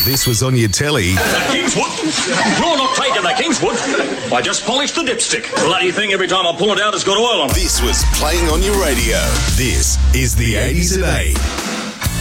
this was on your telly. The Kingswood? You're not taking the Kingswood. I just polished the dipstick. Bloody thing, every time I pull it out, it's got oil on it. This was playing on your radio. This is the 80s at 8.